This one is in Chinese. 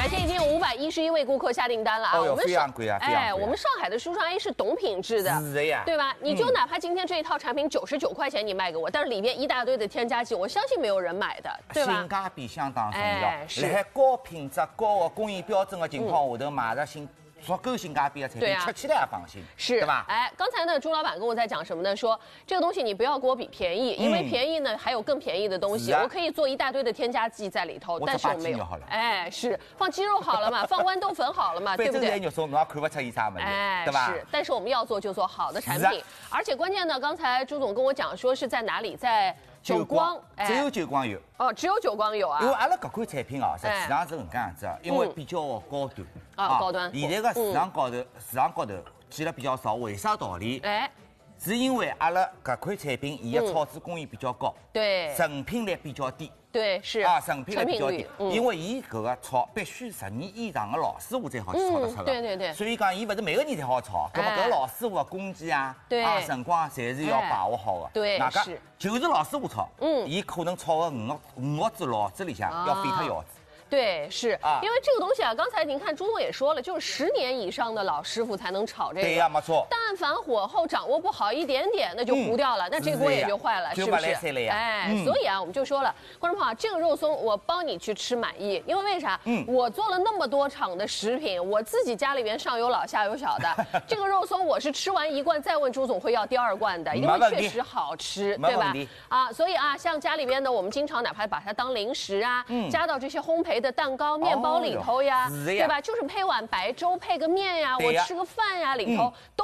天已经有511位顾客下订单了啊！ 哦哟，非常贵啊！ 我们上海的舒尚 A 是懂品质的， 是的呀， 对吧？你就哪怕今天这一套产品99块钱你卖给我，但是里面一大堆的添加剂，我相信没有人买的，对吧？ 性价比相当重要， 是在高品质、高的工艺标准的情况下头，买着足够性价比的产品，吃起来也放心， 是， 对吧？ 刚才呢，朱老板跟我在讲什么呢？说这个东西你不要给我比便宜，因为便宜呢还有更便宜的东西，我可以做一大堆的添加剂在里头，但是我没有。是放鸡肉好了嘛，放豌豆粉好了嘛，对不对？ 反正肉松，侬也看不出伊啥问题，对吧？ 是，但是我们要做就做好的产品，而且关键呢，刚才朱总跟我讲说是在哪里，在久光， 只有久光有。 哦，只有久光有啊。 因为阿拉搿款产品啊，实际上是搿能介样子，因为比较高端。 高端。 现在个市场高头见了比较少，为啥道理？是因为阿拉搿款产品，伊的炒制工艺比较高， 对， 成品率比较低。 对，是成品率比较低，因为伊搿个炒必须10年以上的老师傅才好去炒得出的。 对。 所以讲，伊勿是每个人才好炒，搿么搿老师傅的工资啊，辰光侪是要把握好的。 对， 哪个就是老师傅炒，伊可能炒个5个子老子里向要飞脱腰子。 对，是因为这个东西啊，刚才您看朱总也说了，就是10年以上的老师傅才能炒这个。 对呀，没错。 但凡火候掌握不好一点点，那就糊掉了，那这锅也就坏了，是不是？所以啊，我们就说了，观众朋友，这个肉松我帮你去吃满意，因为为啥？我做了那么多场的食品，我自己家里边上有老下有小的，这个肉松我是吃完1罐再问朱总会要第2罐的，因为确实好吃，对吧？所以啊，像家里边的，我们经常哪怕把它当零食啊，加到这些烘焙的蛋糕、面包里头呀，对吧？就是配碗白粥，配个面呀，我吃个饭呀，里头都。